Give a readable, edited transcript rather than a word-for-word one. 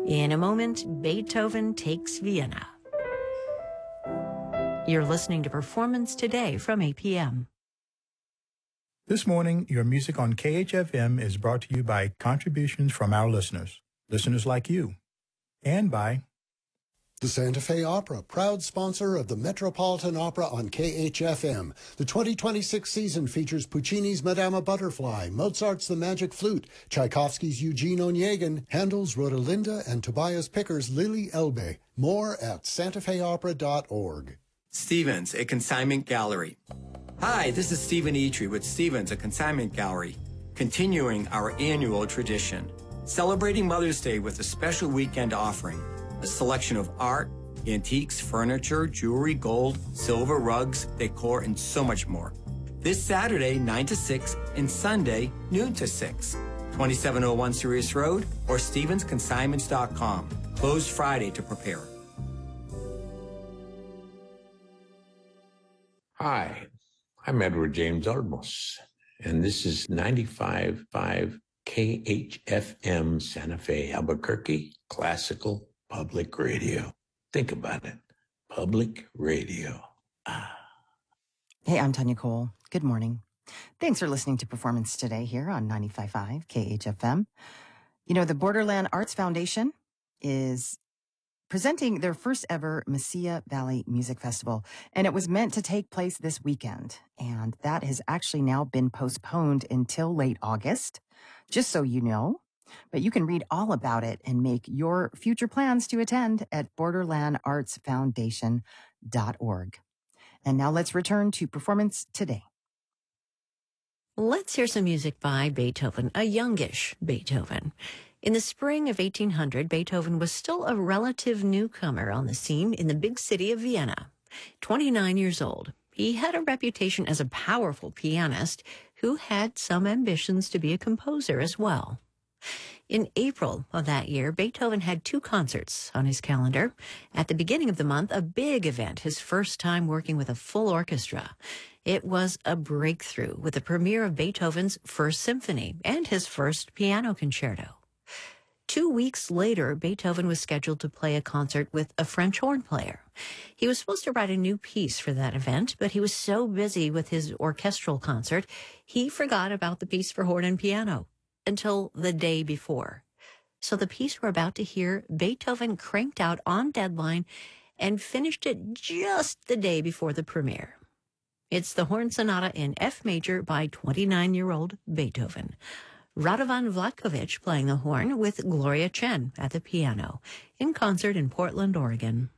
In a moment, Beethoven takes Vienna. You're listening to Performance Today from 8 p.m. This morning, your music on KHFM is brought to you by contributions from our listeners like you, and by the Santa Fe Opera, proud sponsor of the Metropolitan Opera on KHFM. The 2026 season features Puccini's Madama Butterfly, Mozart's The Magic Flute, Tchaikovsky's Eugene Onegin, Handel's Rodelinda, and Tobias Picker's Lily Elbe. More at santafeopera.org. Stevens, a consignment gallery. Hi, this is Stephen Eitri with Stevens, a consignment gallery, continuing our annual tradition, celebrating Mother's Day with a special weekend offering. A selection of art, antiques, furniture, jewelry, gold, silver, rugs, decor, and so much more. This Saturday, 9 to 6, and Sunday, noon to 6. 2701 Sirius Road or StevensConsignments.com. Closed Friday to prepare. Hi, I'm Edward James Olmos, and this is 95.5 KHFM Santa Fe, Albuquerque, Classical Public Radio. Think about it. Public radio. Hey, I'm Tanya Cole. Good morning. Thanks for listening to Performance Today here on 95.5 KHFM. You know, the Borderland Arts Foundation is presenting their first ever Mesilla Valley Music Festival, and it was meant to take place this weekend. And that has actually now been postponed until late August, just so you know. But you can read all about it and make your future plans to attend at borderlandartsfoundation.org. And now let's return to Performance Today. Let's hear some music by Beethoven, a youngish Beethoven. In the spring of 1800, Beethoven was still a relative newcomer on the scene in the big city of Vienna. 29 years old, he had a reputation as a powerful pianist who had some ambitions to be a composer as well. In April of that year, Beethoven had 2 concerts on his calendar. At the beginning of the month, a big event, his first time working with a full orchestra. It was a breakthrough with the premiere of Beethoven's First Symphony and his first piano concerto. 2 weeks later, Beethoven was scheduled to play a concert with a French horn player. He was supposed to write a new piece for that event, but he was so busy with his orchestral concert, he forgot about the piece for horn and piano until the day before. So the piece we're about to hear, Beethoven cranked out on deadline and finished it just the day before the premiere. It's the Horn Sonata in F major by 29-year-old Beethoven. Radovan Vlachkovich playing the horn with Gloria Chen at the piano in concert in Portland, Oregon.